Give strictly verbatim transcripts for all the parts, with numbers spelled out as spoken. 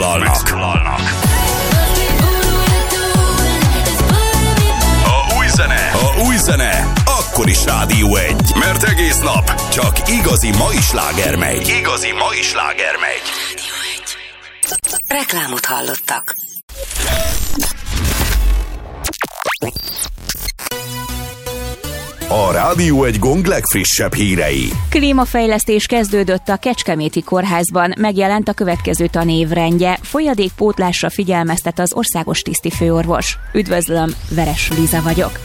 megszólalnak. A új zene, a új zene, akkor is Rádió egy, mert egész nap csak igazi mai sláger megy. Igazi mai sláger megy. Reklámot hallottak. A Rádió egy gong legfrissebb hírei. Klímafejlesztés kezdődött a Kecskeméti Kórházban, megjelent a következő tanév rendje, folyadékpótlásra figyelmeztet az országos tisztifőorvos. Üdvözlöm, Veres Liza vagyok.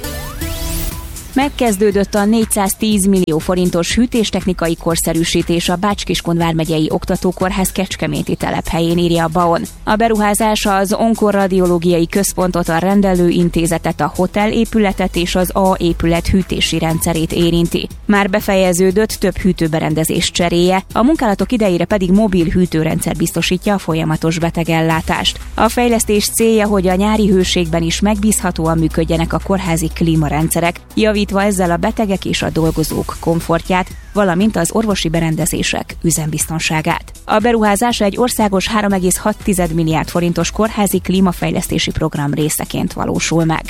Megkezdődött a négyszáztíz millió forintos hűtéstechnikai korszerűsítés a Bács-Kiskun vármegyei oktatókórház kecskeméti telephelyén, írja a bé á o en. A beruházás az onkoradiológiai központot, a rendelőintézetet, a hotelépületet és az A épület hűtési rendszerét érinti. Már befejeződött több hűtőberendezés cseréje, a munkálatok idejére pedig mobil hűtőrendszer biztosítja a folyamatos betegellátást. A fejlesztés célja, hogy a nyári hőségben is megbízhatóan működjenek a kórházi klímarendszerek, javítva ezzel a betegek és a dolgozók komfortját, valamint az orvosi berendezések üzembiztonságát. A beruházás egy országos három egész hat milliárd forintos kórházi klímafejlesztési program részeként valósul meg.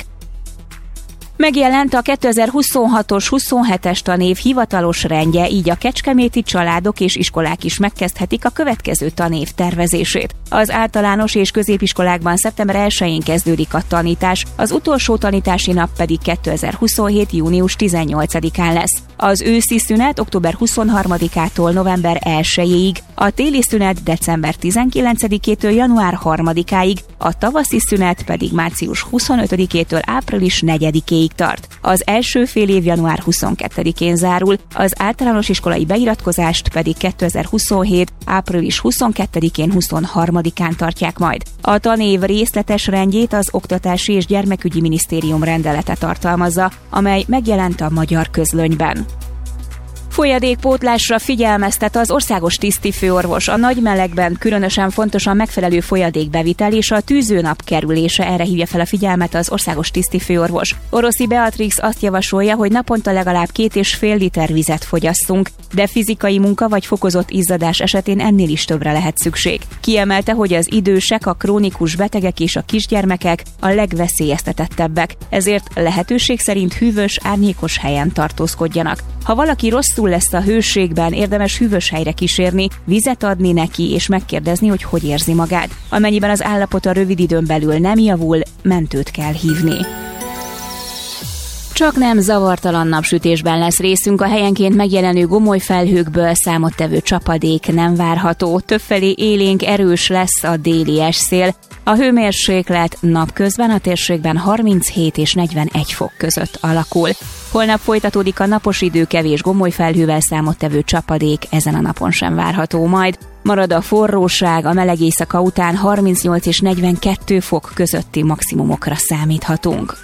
Megjelent a kétezer-huszonhatos huszonhetes tanév hivatalos rendje, így a kecskeméti családok és iskolák is megkezdhetik a következő tanév tervezését. Az általános és középiskolákban szeptember elsején kezdődik a tanítás, az utolsó tanítási nap pedig kétezer-huszonhét június tizennyolcadikán lesz. Az őszi szünet október huszonharmadikától november elsejéig, a téli szünet december tizenkilencedikétől január harmadikáig, a tavaszi szünet pedig március huszonötödikétől április negyedikéig tart. Az első fél év január huszonkettedikén zárul, az általános iskolai beiratkozást pedig kétezer-huszonhét április huszonkettedikén huszonharmadikán tartják majd. A tanév részletes rendjét az Oktatási és Gyermekügyi Minisztérium rendelete tartalmazza, amely megjelent a Magyar Közlönyben. Folyadékpótlásra figyelmeztet az országos tisztifőorvos. A nagy melegben különösen fontos a megfelelő folyadékbevitel és a tűzőnap kerülése, erre hívja fel a figyelmet az országos tisztifőorvos. Oroszi Beatrix azt javasolja, hogy naponta legalább két és fél liter vizet fogyasszunk, de fizikai munka vagy fokozott izzadás esetén ennél is többre lehet szükség. Kiemelte, hogy az idősek, a krónikus betegek és a kisgyermekek a legveszélyeztetettebbek, ezért lehetőség szerint hűvös, árnyékos helyen tartózkodjanak. Ha valaki rosszul lesz a hőségben, érdemes hűvös helyre kísérni, vizet adni neki és megkérdezni, hogy hogy érzi magát. Amennyiben az állapota rövid időn belül nem javul, mentőt kell hívni. Csak nem zavartalan napsütésben lesz részünk, a helyenként megjelenő gomoly felhőkből számottevő csapadék nem várható. Többfelé élénk erős lesz a déli esszél. A hőmérséklet napközben a térségben harminchét és negyvenegy fok között alakul. Holnap folytatódik a napos idő, kevés gomoly felhővel számottevő csapadék ezen a napon sem várható majd. Marad a forróság, a meleg éjszaka után harmincnyolc és negyvenkettő fok közötti maximumokra számíthatunk.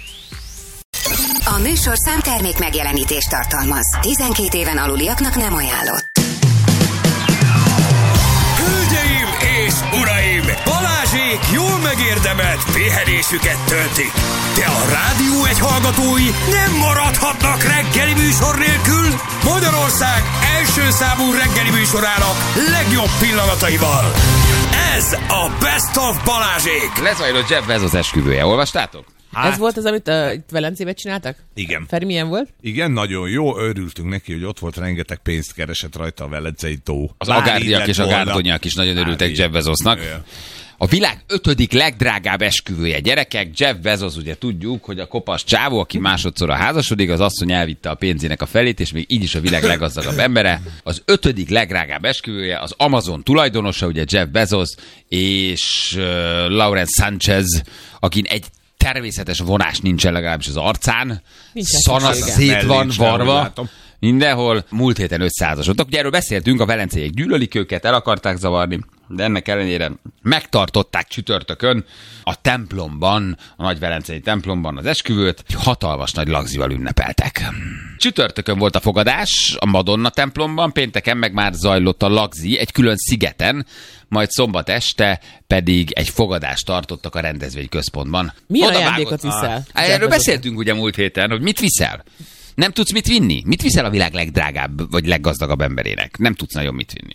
A műsorszám termék megjelenítést tartalmaz. tizenkét éven aluliaknak nem ajánlott. Hölgyeim és uraim! Balázsék jól megérdemelt pihenésüket töltik. De a Rádió egy hallgatói nem maradhatnak reggeli műsor nélkül. Magyarország első számú reggeli műsorának legjobb pillanataival. Ez a Best of Balázsék. Lezajlott Jeff Bezos esküvője. Olvastátok? Hát. Ez volt az, amit uh, itt Velencében csináltak? Igen. Feri, milyen volt? Igen, nagyon jó. Örültünk neki, hogy ott volt, rengeteg pénzt keresett rajta a velencei tó. Az agárdiak és a gárdonyak is nagyon örültek Jeff Bezosnak. Ja. A világ ötödik legdrágább esküvője. Gyerekek, Jeff Bezos, ugye tudjuk, hogy a kopasz csávó, aki másodszorra házasodik, az asszony elvitte a pénzének a felét, és még így is a világ leggazdagabb embere. Az ötödik legdrágább esküvője, az Amazon tulajdonosa, ugye Jeff Bezos, és uh, Lawrence Sanchez, akin egy természetes vonás nincsen legalábbis az arcán. Szana szét van varva. Mindenhol. Múlt héten ötszázasodtak. Ugye erről beszéltünk, a velenceiek gyűlölik őket, el akarták zavarni, de ennek ellenére megtartották csütörtökön a templomban, a nagy velencei templomban az esküvőt, egy hatalmas nagy lagzival ünnepeltek. Csütörtökön volt a fogadás a Madonna templomban, pénteken meg már zajlott a lagzi egy külön szigeten, majd szombat este pedig egy fogadást tartottak a rendezvényközpontban. Milyen ajándékot viszel? Ah, erről beszéltünk ugye múlt héten, hogy mit viszel. Nem tudsz mit vinni? Mit viszel a világ legdrágább vagy leggazdagabb emberének? Nem tudsz nagyon mit vinni.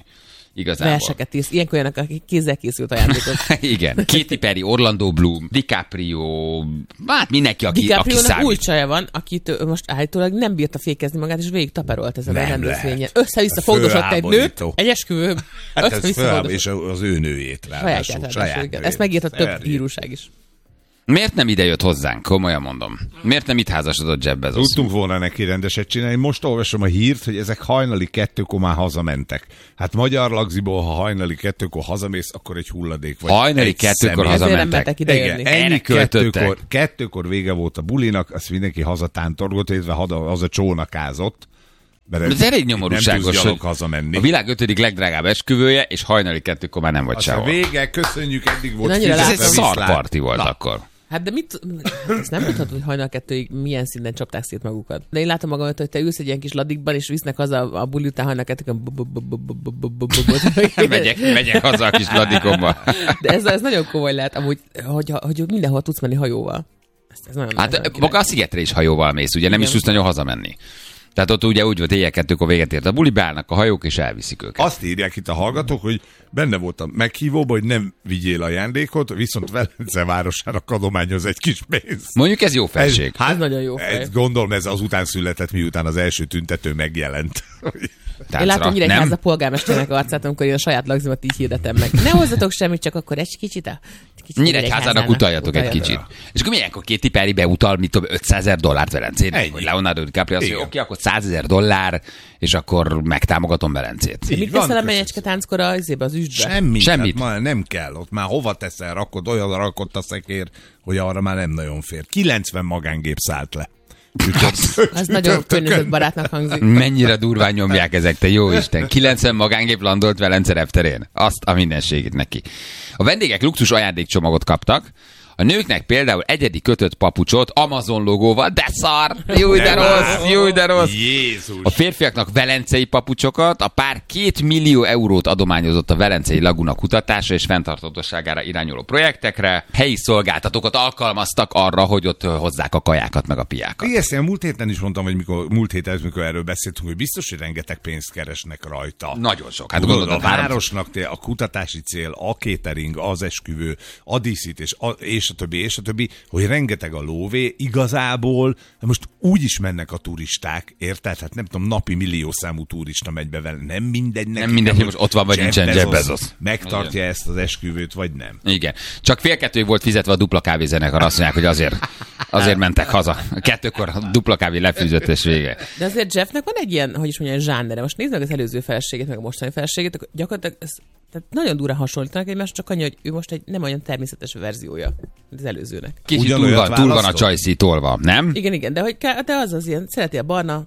Igazából. Verseket írsz. Ilyenkor olyanok, akik kézzel készült ajándékok. Igen. Katy Perry, Orlando Bloom, DiCaprio, hát mindenki, aki, aki DiCaprio-nak számít. új csaja van, akit most állítólag nem bírta fékezni magát, és végig taperolt ezen a rendezvényen. Össze-vissza fogdosott egy nőt, egy esküvőn. Hát ez föl, és az ő nőjét ráadásul. Saját Ezt megírta több hírúság is. Miért nem ide jött hozzánk? Komolyan mondom. Miért nem itt házasodott Jeff Bezos? Tudtunk volna neki rendeset csinálni. Most olvasom a hírt, hogy ezek hajnali kettőkor már hazamentek. Hát magyar lagziból, ha hajnali kettőkor hazamész, akkor egy hulladék vagy. Hajnali kettőkor hazamentek. Igen, ennyi kettőkor, kettőkor vége volt a bulinak, azt mindenki hazatántorgott, illetve haza csónakázott. Ez elég nyomorúságos, hogy hazamenni. A világ ötödik legdrágább esküvője, és hajnali kettőkor már nem vagy sehol. Vége, köszönjük, eddig volt. Ez egy szarparti volt Na. akkor. Hát de mit, ezt nem tudhatod, hogy hajnal kettőig milyen szinten csapták szét magukat. De én látom magamat, hogy te ülsz egy ilyen kis ladikban, és visznek haza a buli után hajnal kettőkön. Megyek, megyek haza a kis ladikomba. De ez, ez nagyon komoly lehet, amúgy, hogy, hogy mindenhol tudsz menni hajóval. Ez, ez nagyon hát maga a szigetre is hajóval mész, ugye nem Igen. is tudsz nagyon hazamenni. Tehát ott ugye úgy volt, éjjel kettőkor véget ért a buli, beállnak a hajók, és elviszik őket. Azt írják itt a hallgatók, hogy benne volt a meghívóban, hogy nem vigyél ajándékot, viszont Velence városára adományoz egy kis pénzt. Mondjuk ez jó felség. Ez, hát ez nagyon jó fej. Ez, gondolom ez azután született, miután az első tüntető megjelent. Táncra. Én látom Nyíregyháza polgármesternek arcát, amikor én a saját lagzimat így hirdetem meg. Ne hozzatok semmit, csak akkor egy kicsit a... Nyíregyházának utaljatok egy kicsit. És akkor milyenkor Katy Perry beutal, mit tudom, ötszázezer dollárt Velencét? Hogy Leonardo DiCaprio azt mondja, oké, akkor százezer dollár, és akkor megtámogatom Velencét. Mit teszel a menyecske tánckor az üstbe? Semmit. Semmit. Hát már nem kell. Ott már hova teszel, rakod, olyan rakott a szekér, hogy arra már nem nagyon fér. kilencven magángép szállt le. Ez nagyon környezetbarátnak hangzik. Mennyire durván nyomják ezek, te jó Isten. kilencven magángép landolt Velence repterén. Azt a mindenségét neki. A vendégek luxus ajándékcsomagot kaptak. A nőknek például egyedi kötött papucsot Amazon logóval, de szar! Jó, de rossz! Jó, de rossz! Jézus. A férfiaknak velencei papucsokat, a pár két millió eurót adományozott a Velencei Laguna kutatása és fenntarthatóságára irányuló projektekre. Helyi szolgáltatókat alkalmaztak arra, hogy ott hozzák a kajákat meg a piákat. Igen, én múlt héten is mondtam, hogy mikor, múlt héten, mikor erről beszéltünk, hogy biztos, hogy rengeteg pénzt keresnek rajta. Nagyon sok. Hát gondolod, a városnak a kutatási cél, a catering, az esküvő, a díszítés, a, és a többi, és a többi, hogy rengeteg a lóvé, igazából most úgy is mennek a turisták, érted? Hát nem tudom, napi milliószámú turista megy be vele, nem mindegy neki. Nem mindegy, hogy most ott van, vagy Jeff nincsen Jeff Bezos. Megtartja Igen. ezt az esküvőt, vagy nem. Igen. Csak fél kettőig volt fizetve a dupla kávézenekar, azt mondják, hogy azért, azért mentek haza. Kettőkor a dupla kávé lefűzött és vége. De azért Jeffnek van egy ilyen, hogy is mondjam, zsánere. Most nézd meg az előző feleségét, meg a mostani feleségét, gyakorlatilag ez, tehát nagyon durán hasonlítanak egymást, csak annyi, hogy ő most egy nem olyan természetes verziója az előzőnek. Kicsit túl van, túl van a csajszí tolva, nem? Igen, igen, de, hogy, de az az ilyen, szereti a barna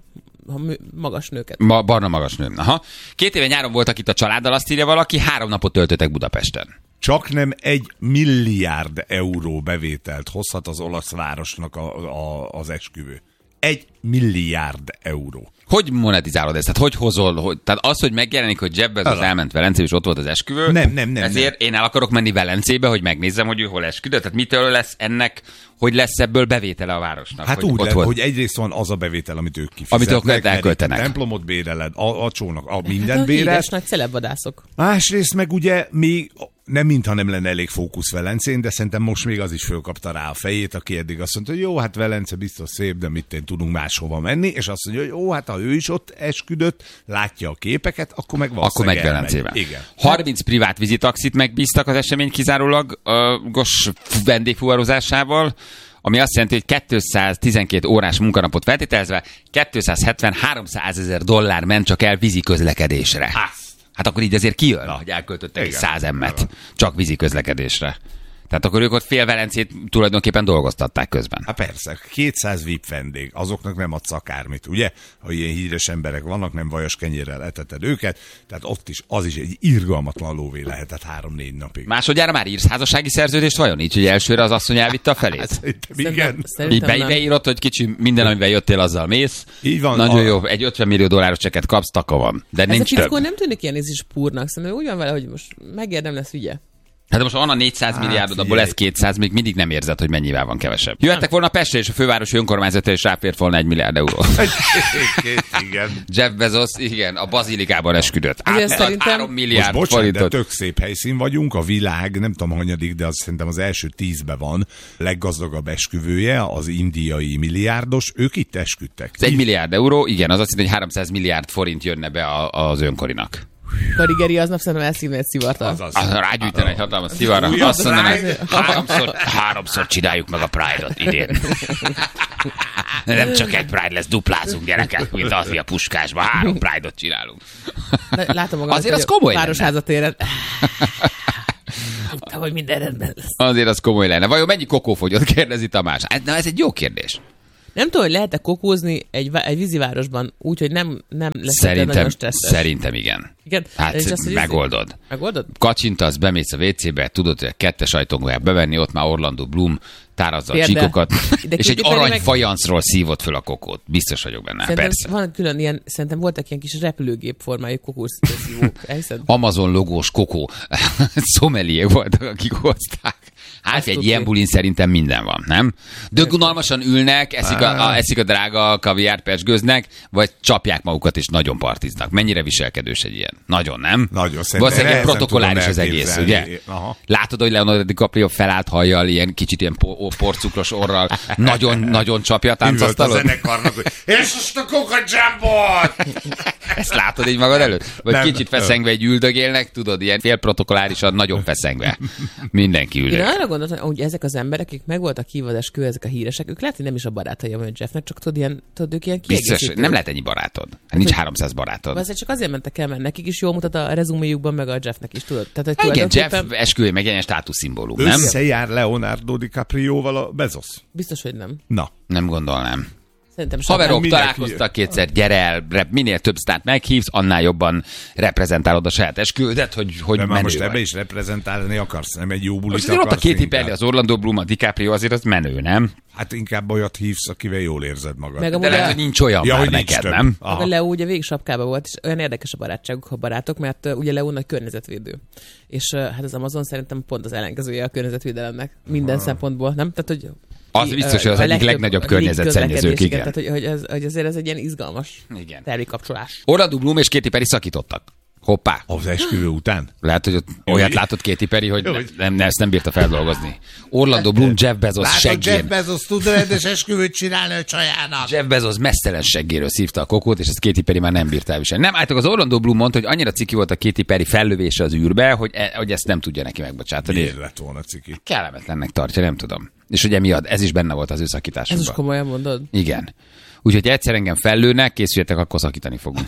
magas nőket. Ma, barna magas nő. Aha. Két éve nyáron voltak itt a családdal, azt írja valaki, három napot töltöttek Budapesten. Csak nem egy milliárd euró bevételt hozhat az olasz városnak a, a, az esküvő. Egy milliárd euró. Hogy monetizálod ezt? Tehát hogy hozol? Hogy, tehát az, hogy megjelenik, hogy Jeff Bezos elment Velencébe, és ott volt az esküvő. Nem, nem, nem. Ezért nem. én el akarok menni Velencébe, hogy megnézzem, hogy ő hol esküdött. Tehát mitől lesz ennek, hogy lesz ebből bevétele a városnak? Hát hogy úgy, ott le, volt. hogy egyrészt van az a bevétel, amit ők kifizetnek. Amit ők elköltenek. A templomot béreled, a, a csónak, a mindent hát bérel. Híres nagy celebvadászok. Másrészt meg ugye még nem mintha nem lenne elég fókusz Velencén, de szerintem most még az is fölkapta rá a fejét, aki eddig azt mondta, hogy jó, hát Velence biztos szép, de mit én tudunk máshova menni, és azt mondja, hogy jó, hát ha ő is ott esküdött, látja a képeket, akkor meg Akkor meg Velencében. Igen. harminc privát vízitaxit megbíztak az esemény kizárólagos vendégfuvarozásával, ami azt jelenti, hogy kétszáztizenkét órás munkanapot feltételezve kétszázhetven-háromszázezer dollár ment csak el vízi közlekedésre. Hát akkor így azért kijön, hogy elköltöttek egy száz emmet csak vízi közlekedésre. Tehát akkor ők ott fél Velencét tulajdonképpen dolgoztatták közben. Hát persze, kétszáz vé i pé vendég, azoknak nem adsz akármit, ugye? Ha ilyen híres emberek vannak, nem vajas kenyérrel eteted őket, tehát ott is, az is egy irgalmatlan lóvé lehetett három-négy napig. Másodjára már írsz házassági szerződést vajon? Így, hogy elsőre az asszony elvitte a felét? Szerintem igen. Szerintem így be, beírott, hogy kicsi, minden, amivel jöttél, azzal mész. Így van. Nagyon a... jó, egy ötven millió dolláros csekket kapsz, taka van. De ez nincs a több. fickó nem tűnik ilyen is púrnak, szerintem úgy van vele, hogy most megérdem lesz ügye. Hát most van a négyszáz Hát, milliárdod, abból figyelj. ez kétszáz, még mindig nem érzed, hogy mennyivel van kevesebb. Jöhettek volna Pestre, és a fővárosi önkormányzata, és ráfért volna egy milliárd euró. Igen. Jeff Bezos, igen, a bazilikában esküdött. Azért Átad szerintem- három Most milliárd bocsánat, de forintot. tök szép helyszín vagyunk, a világ, nem tudom hanyadik, de az szerintem az első tízbe van, leggazdagabb esküvője, az indiai milliárdos, ők itt esküdtek. Ez egy milliárd euró, igen, az azt jelenti, hogy háromszáz milliárd forint jönne be a, az önkorinak. Karigeri aznap szerintem elszívne egy szivartal. Azaz. Az rágyújtani egy hatalmas szivarra, Újabb azt mondaná, Pride. háromszor, háromszor csináljuk meg a Pride-ot idén. Nem csak egy Pride lesz, duplázunk gyerekek, mint az a Puskásban, három Pride-ot csinálunk. De látom magam, Azért hogy az komoly a lenne. Városházatéren. Tudtam, hogy minden rendben lesz. Azért az komoly lenne. Vajon mennyi kokófogyott, kérdezi Tamás. Hát, na, ez egy jó kérdés. Nem tudom, hogy lehet-e kokózni egy, vá- egy vízivárosban úgy, hogy nem, nem lesz ettől Szerintem, nagyon stresszes. szerintem igen. Igen? Hát És azt, hogy megoldod. Megoldod? Kacsintasz, bemész a vécébe, tudod, hogy a kettes ajtón kell bevenni, ott már Orlando Bloom tárazza a Érde. csíkokat, De és egy Katy Perry meg- aranyfajanszról szívott föl a kokót. Biztos vagyok benne, Szerintem persze. van külön ilyen, szerintem voltak ilyen kis repülőgép formájú kokószívók. Elhiszed? Amazon logós kokó szomeliék voltak, akik hozták. Hát Azt egy tudni. ilyen bulin szerintem minden van, nem? Dög unalmasan ülnek, eszik a, a, eszik a drága kaviár persgőznek, vagy csapják magukat és nagyon partiznak. Mennyire viselkedős egy ilyen? Nagyon, nem? Nagyon, szerintem Valószínűleg nehezen protokolláris tudom az egész, elképzelni. ugye? Aha. Látod, hogy Leonardo DiCaprio felállt hajjal, ilyen kicsit ilyen po- porcukros orral, nagyon-nagyon csapja a Üvölt a táncasztalon? zenekarnak, hogy és most a Coca Jambot! Ezt látod így magad előtt? Vagy Nem. kicsit feszengve egy üldögélnek, tudod, ilyen félprotokollárisan, nagyon feszengve. Mindenki Én üldögél. arra gondoltam, hogy ezek az emberek, akik meg voltak hívva az esküvő, ezek a híresek, ők lehet, hogy nem is a barátai a Jeffnek, csak tudod, ilyen, tudod, ők ilyen Biztos, kiegészítők. nem lehet ennyi barátod. Hát nincs hogy- háromszáz barátod. Azért csak azért mentek el, mert nekik is jól mutat a rezuméjukban, meg a Jeffnek is, tudod? Tehát, hogy Hát igen, tulajdonképpen Jeff esküvője meg ilyen státuszszimbólum, nem? Összejár Leonardo DiCaprioval a Bezos. biztos, hogy nem. Na, Nem gondolnám. Szerintem sem. Haverok mindenki- találkoztak kétszer, gyere el, rep- minél több sztárt meghívsz, annál jobban reprezentálod a saját esküvődet, hogy, hogy de már menő most ebbe vagy. is reprezentálni akarsz, nem egy jó bulit Most azért ott a akarsz Katy inkább. Perry, az Orlando Bloom, a DiCaprio, azért az menő, nem? Hát inkább olyat hívsz, akivel jól érzed magad. Meg De amúgy lehet, a- hogy nincs olyan Ja, már hogy nincs neked, több. nem? Meg a Leo ugye végig sapkába volt, és olyan érdekes a barátságuk, ha barátok, mert uh, ugye Leo nagy környezetvédő. És uh, hát az Amazon szerintem pont az ellenkezője a környezetvédelemnek. Minden szempontból, nem? Tehát, hogy Az biztos, hogy az a egyik legtöbb legnagyobb környezetszennyezők, légközlekedés, igen. Tehát, hogy, hogy, ez, hogy azért ez egy ilyen izgalmas Igen. termékkapcsolás. Orlando Bloom és Katy Perry szakítottak. Hoppá. Az esküvő után? Lehet, hogy ott Jó, olyat így. látott Katy Perry, hogy Jó, ne, így. nem, nem, ezt nem bírta feldolgozni. Orlando Bloom, Jeff Bezos seggén. Bezos tud rendes esküvőt csinálni a csajának? Jeff Bezos mesztelen seggéről szívta a kokót, és ezt Katy Perry már nem bírta elviselni. Nem, álltak az Orlando Bloom mondta, hogy annyira ciki volt a Katy Perry fellövése az űrbe, hogy, e, hogy ezt nem tudja neki megbocsátani. Miért lett volna ciki? Kellemetlennek tartja, nem tudom. És ugye miatt ez is benne volt az ő Ez is szakításukban. komolyan mondod? Igen. Úgyhogy egyszer engem fellőnek, készüljetek, akkor szakítani fogunk.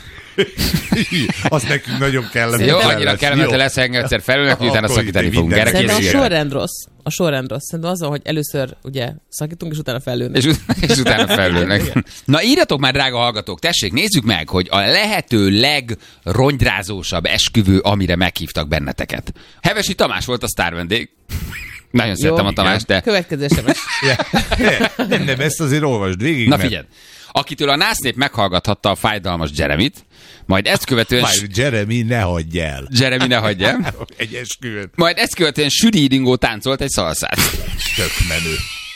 Az nekünk nagyon kellemetlen. Jó, lesz. annyira kellemetlen Jó. lesz, engem egyszer felülnek, utána Akkor szakítani itt fogunk. minden- Gyere, Szerintem a készüljetek. sorrend rossz. A sorrend rossz. Szerintem az van, hogy először ugye szakítunk, és utána fellőnek. És, ut- és utána felülnek. Na írjatok már, drága hallgatók, tessék, nézzük meg, hogy a lehető legrongyrázósabb esküvő, amire meghívtak benneteket. Hevesi Tamás volt a sztár vendég. Nagyon szeretem a Tamást, de... Következő es em es. Ja. Nem, nem, ezt azért olvasd végig. Na mert- figyeld, akitől a násznép meghallgathatta a fájdalmas Jeremit, majd ezt követően... Várj, Jeremy, ne hagyj el. Jeremy ne hagyja el. Egy esküvőt. Majd ezt követően Süri Ringó táncolt egy szalszát. Tök menő.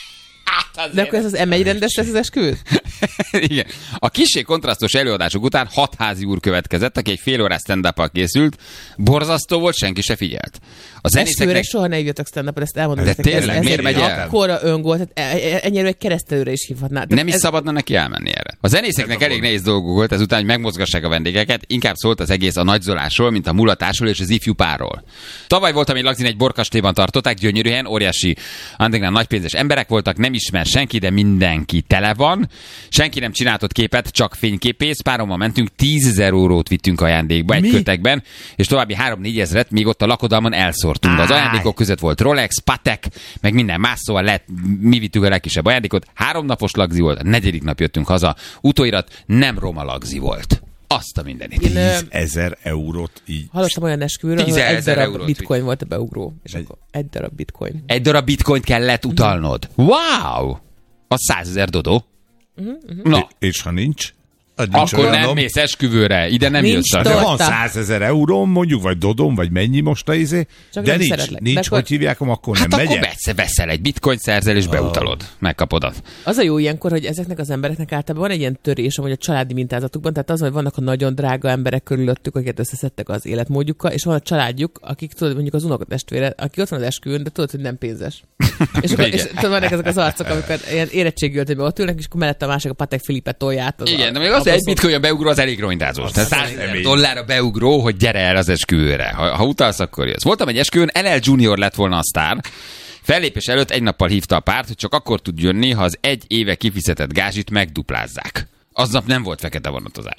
De akkor ez az em egy rendes lesz az esküvőt? Igen. A kissé kontrasztos előadások után hat házi úr következett, aki egy fél órás stand-up-al készült. Borzasztó volt, senki se figyelt. A Esküvőre zenészeknek... soha ne jöttök stand-up-ot, ezt elmondom. De nektek. tényleg, ez, miért ez megy egy el? akkora öngól, tehát e- e- ennyire egy keresztelőre is hívhatná. Nem is szabadna neki elmenni erre. A zenészeknek elég nehéz dolguk volt ezután, hogy megmozgassák a vendégeket, inkább szólt az egész a nagyzolásról, mint a mulatásról és az ifjú párról. Tavaly voltam egy Lagzin, egy borkastélyban tartották, gyönyörű helyen, óriási, andignál nagypénzes emberek voltak, nem ismer senki, de mindenki tele van. Senki nem csináltott képet, csak fényképész. Párommal mentünk, tízezer eurót vittünk ajándékba egy Mi? kötekben, és további három-négy ezret még ott a lakodalmon elszórtunk. Az ajándékok között volt Rolex, Patek, meg minden más, szóval lett, mi vittük a legkisebb ajándékot. Három napos lagzi volt, a negyedik nap jöttünk haza. Utóirat nem roma lagzi volt. Azt a mindenit. Én, ö, Ezer eurót így. Hallottam olyan esküvőről, hogy tízezer egy darab eurót bitcoin volt a beugró. És Egy- akkor egy darab bitcoin. Egy darab bitcoint kellett utalnod. Wow! Az százezer dodó. Na, És ha nincs? Akkor nem mész esküvőre, ide nem Nincs jössz. torta. De van százezer euróm, mondjuk, vagy dodom, vagy mennyi most a izé, Csak de nem nincs, szeretlek. nincs De hogy akkor- hívják, akkor Hát nem akkor megyek. veszel, veszel egy bitcoin, szerzel és beutalod. Megkapod. Az a jó ilyenkor, hogy ezeknek az embereknek általában van egy ilyen törés, amúgy a családi mintázatukban, tehát az, hogy vannak a nagyon drága emberek körülöttük, akiket összeszedtek az életmódjukkal, és van a családjuk, akik tudod, mondjuk az unokatestvére, aki ott van az esküvőn, de tudod, hogy nem pénzes. és, akkor, és tudod, vannak ezek az arcok, amikor ilyen érettségültében ott ülnek, és akkor mellette a másik a Patek Philippe tolját. Az Igen, a, de még az, hogy egy abaszol- bitcoin beugró, az elég rongydázós. Tehát száz kemény. dollárra beugró, hogy gyere el az esküvőre. Ha, ha utalsz, akkor jössz. Voltam egy esküvőn, el el Junior lett volna a sztár. Fellépés előtt egy nappal hívta a párt, hogy csak akkor tud jönni, ha az egy éve kifizetett gázsit megduplázzák. Aznap nem volt fekete vonatozás.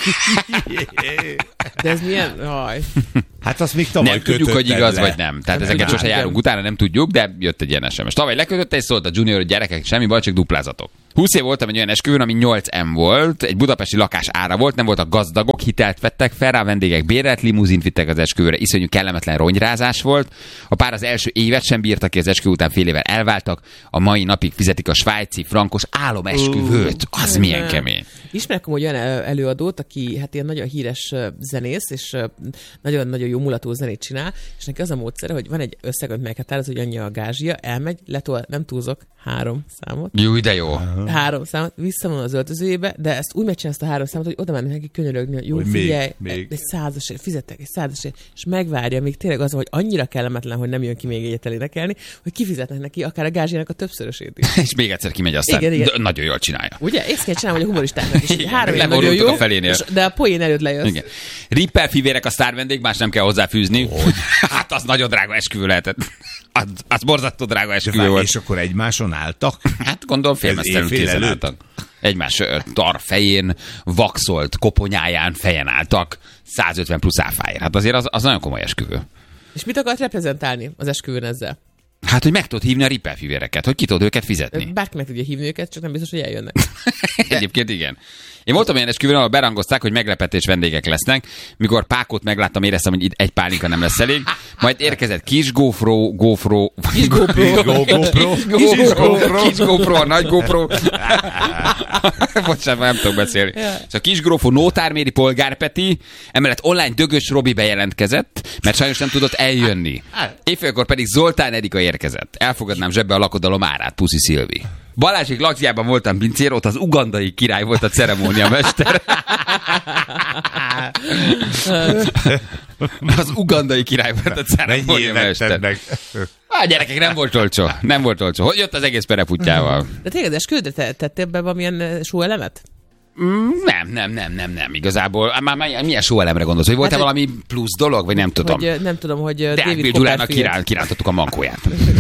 De ez milyen? Haj. Hát azt még tavaly Nem tudjuk, hogy kötötted igaz le. vagy nem. Tehát Nem ezeket tudjuk. sose járunk utána, nem tudjuk, de jött egy ilyen es em es. Tavaly lekötötte és szólt a Junior, hogy gyerekek, semmi baj, csak duplázatok. húsz év voltam egy olyan esküvőn, ami nyolc em volt, egy budapesti lakás ára volt, nem voltak gazdagok, hitelt vettek fel, rá vendégek bérelt, limuzint vittek az esküvőre, iszonyú kellemetlen ronyrázás volt. A pár az első évet sem bírtak ki, az esküvő után fél évvel elváltak, a mai napig fizetik a svájci frankos álomesküvőt. Az milyen kemény. Ismerek amúgy olyan el- előadót, aki hát ilyen nagyon híres ö, zenész, és ö, nagyon-nagyon jó mulató zenét csinál, és neki az a módszere, hogy van egy összeg, amit meghatároz, hogy annyi a gázsia, elmegy, letol, nem túlzok, három számot, Jó, de jó. három számot, visszavon az öltözőjébe, de ezt úgy megcsinálsz a három számot, hogy oda mennek neki könyörögni, hogy jó, Hogy még, figyelj, még. egy százasért, fizettek egy százasért, és megvárja, még tényleg az, hogy annyira kellemetlen, hogy nem jön ki még egyet énekelni, hogy kifizetnek neki akár a gázsiának a többszörösét is. És még egyszer kimegy aztán. Igen, igen. De nagyon jól csinálja. Ugye? Ezt kell csinálni, hogy a humoristáknak is. Igen, Három év nagyon leborultak jó, a felénél. és, de a poén előtt lejössz. Igen. Ripper fivérek a sztár vendég, más nem kell hozzáfűzni. Hát az nagyon drága esküvő lehetett. Az, az borzasztó drága De esküvő várj, volt. és akkor egymáson álltak? Hát gondolom Ez félmeztelenül éjfél kézen előtt? álltak. Egymás ö, tar fején, vaxolt koponyáján fejen álltak, százötven plusz áfáért. Hát azért az, az nagyon komoly esküvő. És mit akart reprezentálni az esküvőn ezzel? Hát, hogy meg tudod hívni a Ripper fivéreket, hogy ki tudod őket fizetni. Bárki meg tudja hívni őket, csak nem biztos, hogy eljönnek. Egyébként igen. Én voltam olyan esküvőn, ahol berangozták, hogy meglepetés vendégek lesznek. Mikor Pákot megláttam, éreztem, hogy itt egy pálinka nem lesz elég. Majd érkezett kis GoPro, GoPro, Kis GoPro. GoPro? Kis GoPro, kis GoPro, a nagy GoPro. Bocsánat, nem tudok beszélni. Szóval kis GoPro Nótárméri Polgárpeti, emellett online Dögös Robi bejelentkezett, mert sajnos nem tudott eljönni. Éjfélkor pedig Zoltán Erika érkezett. Elfogadnám zsebbe a lakodalom árát, Puszi Szilvi. Balázsik lakjában voltam pincér, ott az ugandai király volt a ceremóniamester. Az ugandai király volt a Mennyire ceremóniamester. vetted meg? Á, gyerekek, nem volt olcsó. Nem volt olcsó. Hogy jött az egész pereputjával? De tényleg az esküvődre te, tettél be valamilyen uh, show elemet? Nem, nem, nem, nem, nem. Igazából, á, már már milyen show elemre gondolsz? Hogy volt-e Hát, valami plusz dolog, vagy nem tudom? Hogy, uh, nem tudom, hogy uh, De David Bill Gyulának Copperfield... kirán, kirántottuk a mankóját.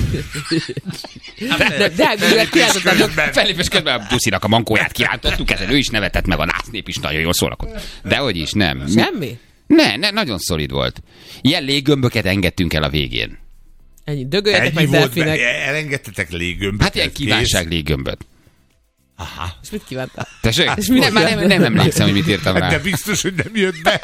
De, de Ág Gyulát kirántottátok. Fellépés közben a Puszinak a mankóját kirántottuk, ezen ő is nevetett, meg a násznép is nagyon jól szórakozott. Dehogy is, nem. Mi- Semmi? Ne, ne, nagyon szolid volt. Ilyen léggömböket engedtünk el a végén. Ennyi. Dögöljetek Ennyi meg volt, delfinek. be- elengedtetek léggömböt. Hát ilyen ez kívánság léggömböt. És mit kívántál? Tessék? És mi Nem, már nem, nem emlékszem, hogy mit írtam kész. Hát de rá. biztos, hogy nem jött be.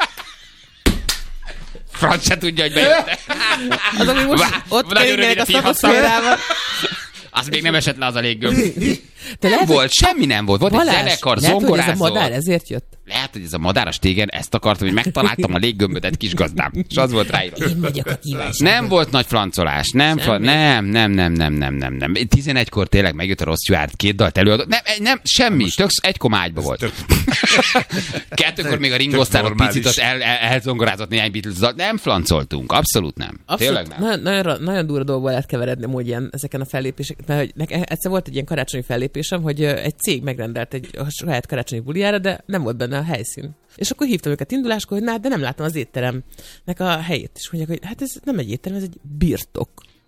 Franc se tudja, hogy bejött. Az, ami most Vá- ott nagyon keringenek a rövidet szatoszférával. Az még nem esett le az a léggömb. Te Nem lehet, hogy- volt, semmi nem volt. Volt egy Balázs, zenekar, lehet, hogy ez a zongorázott. madár ezért jött? Lehet, hogy ez a madáras tégen ezt akartam, hogy megtaláltam a léggömböt egy kis gazdám. És az volt ráírva. Én vagyok a kívánság. Nem volt nagy flancolás, nem, fla- nem, nem, nem, nem, nem, nem, nem. tizenegykor tényleg megjött a Ross Stewart, két dalt előadott. Nem, nem, semmi, tök egy koma ágyba volt. Kettőkor még a Ringo Starr ott normális. picit ott el, el, elzongorázott néhány Beatles dalt. Nem flancoltunk, abszolút nem. Abszolút, Tényleg nem. nagyon, nagyon, nagyon durva dolgokból lehet keveredni amúgy ilyen, ezeken a fellépéseken, mert hogy nekem egyszer volt egy ilyen karácsonyi fellépésem, hogy ö, egy cég megrendelt egy a saját karácsonyi buliára, de nem volt benne a helyszín. És akkor hívtam őket induláskor, hogy na, de nem látom az étteremnek a helyét. És mondják, hogy hát ez nem egy étterem, ez egy birtok.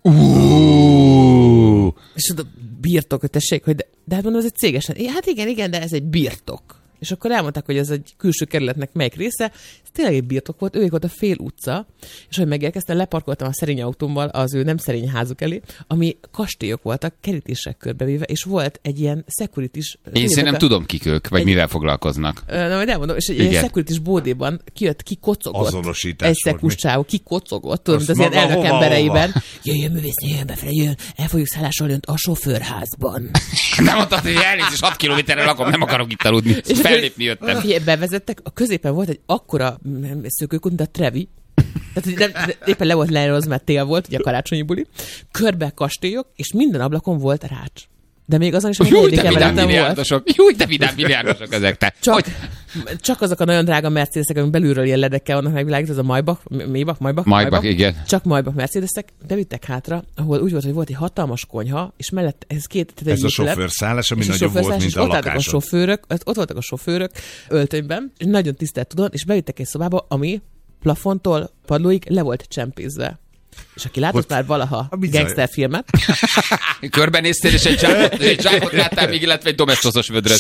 Uh. És oda birtok, hogy tessék, hogy de, de hát mondom, ez egy cégesen. É, hát igen, igen, de ez egy birtok. És akkor elmondták, hogy ez egy külső kerületnek melyik része. Ez tényleg egy birtok volt, ők volt a fél utca, és hogy megérkeztem, leparkoltam a szerény autómmal az ő nem szerény házuk elé, ami kastélyok voltak, kerítések körbevéve, és volt egy ilyen securities... Én szerintem a... tudom, kik ők, vagy Egy- mivel foglalkoznak. Ö, Na, majd elmondom, és egy Igen. ilyen securities bódéban kijött, ki kocogott. Azonosítás Egy volt szekus mi? csávó, ki kocogott, tudom, Azt mint az ilyen maga elnök hova, embereiben. Jöjjön művész, jöjjön befele, jöjjön, el fogjuk szállásolni önt a sofőrházban. Nem mondtad, hogy elnézést, hat kilométerre lakom, nem akarok itt aludni. Fellépni jöttem. Figyelj, bevezettek, a középen volt egy akkora szökőkút, mint a Trevi. Tehát, nem, éppen le volt leírozva, mert tél volt, ugye a karácsonyi buli. Körbe kastélyok, és minden ablakon volt rács. De még azon is, hogy Júj, te vidám milliárdosok. Júj, te vidám milliárdosok ezek te. Csak, hogy? csak azok a nagyon drága Mercedesek, amik belülről ilyen ledekkel vannak megvilágítva, az a Maybach, Maybach, Maybach, Maybach, igen. Csak Maybach Mercedesek, bevittek hátra, ahol úgy volt, hogy volt egy hatalmas konyha, és mellett ez két... Ez a sofőrszállás, ami nagyobb volt, mint a lakások. A sofőrök, ott voltak a sofőrök öltönyben, és nagyon tisztelt tudod, és bevittek egy szobába, ami plafontól padlóig le volt csempézve. És aki látott már valaha gangsterfilmet... Körbenéztél, és egy csápot, egy csápot láttál még, illetve egy domestoszos vödröt.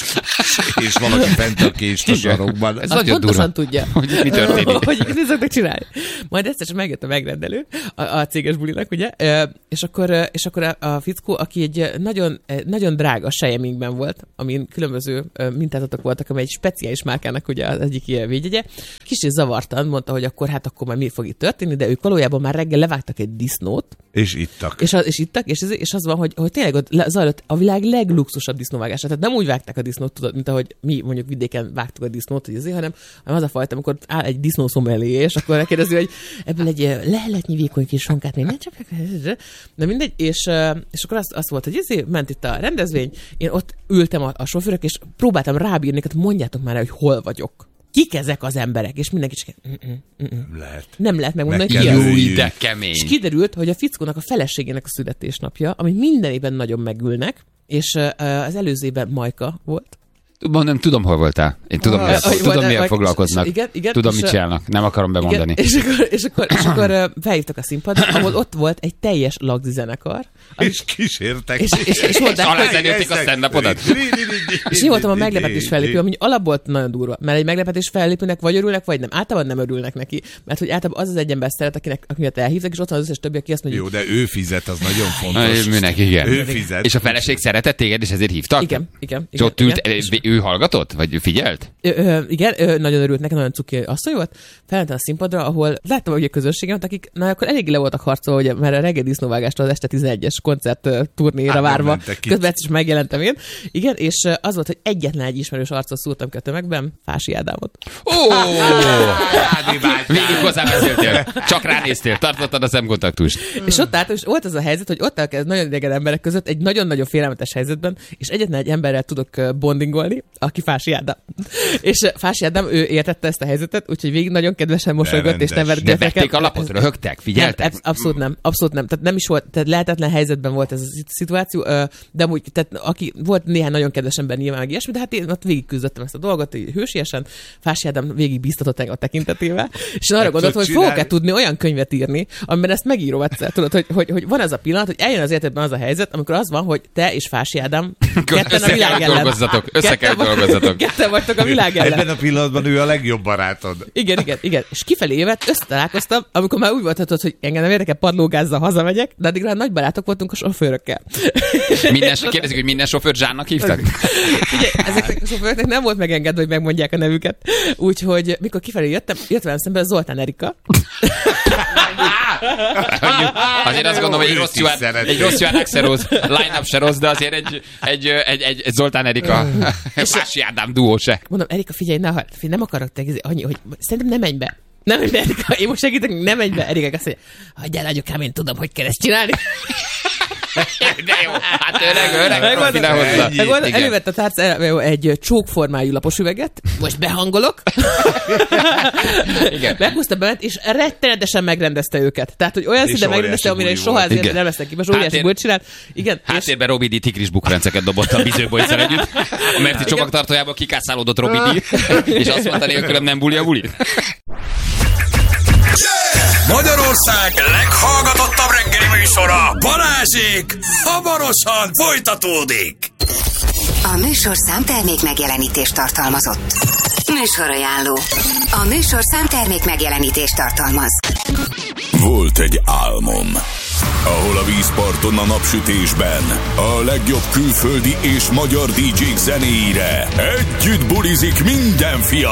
És valaki fent a kést a sarokban. Ez nagyon durva. Tudja, hogy mi történik. Hogy mit szoktak csinálni. Majd egyszer csak megjött a megrendelő a, a céges bulinak, ugye? És akkor, és akkor a, a fickó, aki egy nagyon, nagyon drága sejemingben volt, amin különböző mintázatok voltak, amely egy speciális márkának ugye az egyik ilyen védjegye, kicsit zavartan mondta, hogy akkor hát akkor már mi fog itt történni, de ők valójában már reggel levágtak egy disznót. És ittak. És, az, és ittak, és, és az van, hogy, hogy tényleg ott zajlott a világ legluxusabb disznóvágása. Tehát nem úgy vágták a disznót, tudod, mint ahogy mi mondjuk vidéken vágtuk a disznót, hogy azért, hanem, hanem az a fajta, amikor áll egy disznószom elé, és akkor megkérdezi, hogy ebből egy leheletnyi vékony kis sonkát még nem csapják. De mindegy, és, és akkor azt, azt volt, hogy ezért ment itt a rendezvény, én ott ültem a, a sofőrök, és próbáltam rábírni, hogy mondjátok már, hogy hol vagyok. Kik ezek az emberek? És mindenki csak... Nem lehet. Nem lehet megmondani, Meg hogy ki az. Júj, de kemény. És kiderült, hogy a fickónak a feleségének a születésnapja, ami minden évben nagyon megülnek, és az előző évben Majka volt. Mondom, tudom, hol voltál. Én tudom, ah, miért, ah, tudom, vagy, miért vagy, foglalkoznak. Igen, igen, tudom, mit csinálnak. Nem akarom bemondani. Igen, és akkor, és akkor, és akkor felhívtak a színpadra, ahol ott volt egy teljes lagzi zenekar. És kísértek. És, és, és, és alázenélték a stand-upodat. És én voltam a meglepetés fellépő, ami alapból nagyon durva, mert egy meglepetés fellépőnek vagy örülnek, vagy nem. Általában nem örülnek neki, mert hogy általában az az egy ember szeret, akinek, akinek elhívtak, és ott van az összes többi, aki azt mondja. Jó, de ő fizet, az nagyon fontos. Műnek, igen. Ő fizet. És a feleség szeretett téged, és ezért hívtak? Igen, igen. És ott ült, igen. ő hallgatott? Vagy figyelt? Ö, ö, igen, ö, nagyon örült neki, nagyon cuki asszony volt. Felmentem a színpadra, ahol láttam, hogy a közönségemet, akik na, akkor elég le voltak harcolva, hogy már a reggel disznóvágástól az este tizenegyes koncert turnéra várva. Közben is megjelentem én. Igen, és az volt, hogy egyetlen egy ismerős arcot szúrtam ki a tömegben, Fási Ádámot. Ó! Végig hozzá beszéltél. Csak ránéztél, tartottad a szemkontaktust. És ott állt, és volt az a helyzet, hogy ott állok nagyon idegen emberek között egy nagyon-nagyon félelmetes helyzetben, és egyetlen egy emberrel tudok bondingolni, aki Fási Ádám. És Fási Ádám, ő értette ezt a helyzetet, úgyhogy végig nagyon kedvesen mosolygott, és nevetgettek. De vették a lapot, röhögtek, figyeltek? Nem, abszolút nem, abszolút nem. Tehát nem is volt, tehát lehetetlen helyzetben volt ez a szituáció, de amúgy, tehát aki volt néhány nagyon kedves ember nyilván meg ilyesmi, de hát én ott végig küzdöttem ezt a dolgot, hősiesen. Fási Ádám végig biztatott engem a tekintetével, és arra gondoltam, hogy fogok-e tudni olyan könyvet írni, amiben ezt megírom egyszer, tudod, hogy, hogy, hogy van az a pillanat, hogy eljön az életedben az a helyzet, amikor az van, hogy te és Fási Ádám ketten a világ ellen. Össze kell dolgozzatok. Ketten vagytok a világ ellen. Ebben a pillanatban ő a legjobb barátod. Igen, igen, igen. És kifelé évet összetalálkoztam, amikor már úgy volt, hogy engem nem érdekel, padlógázzal hazamegyek, de addigra nagy barátok voltunk a sofőrökkel. Minden, kérdezik, hogy minden sofőrt Zsánnak hívtak? Ugye, ezeknek a sofőröknek nem volt megengedve, hogy megmondják a nevüket. Úgyhogy mikor kifelé jöttem, jött velem szemben Zoltán Erika. Azért azt gondolom, hogy egy rossz Johan, egy rossz Johan Axel Rose line-up se rossz, de azért egy, egy, egy, egy, egy Zoltán Erika Fási Ádám duó se. Mondom, Erika, figyelj, ne, nem akarok te annyi, hogy szerintem nem menj be. Nem menj be, Erika, én most segítek, nem menj be. Erika azt mondja, hagyjál, anyukám, én tudom, hogy kell ezt csinálni. De jó, hát öreg, öreg, profi lehozza. Elővett a tárcára egy csókformájú lapos üveget, most behangolok. Igen. Meghúzta bemet, és rettenetesen megrendezte őket. Tehát, hogy olyan szinte megrendezte, amire soha azért nem vesznek ki. Most óriási bult csinált. Igen. Háttérben Robi D. tigris bukrenceket dobott a bizőbolyszer együtt. A Merci csomagtartójába kikászálódott Robi D. És azt mondta nélkülem nem buli a buli. Magyarország leghallgatottabb reggeli műsora, Balázsék, hamarosan folytatódik. A műsor számtermék megjelenítést tartalmazott. Műsorajánló. A műsor számtermék megjelenítést tartalmaz. Volt egy álmom, ahol a vízparton a napsütésben a legjobb külföldi és magyar dé dzsék zenéire együtt bulizik minden fiatal.